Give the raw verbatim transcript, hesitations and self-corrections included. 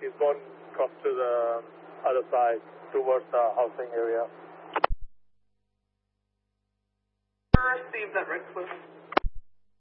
He's gone across to the other side towards the housing area. Receive that red cliff.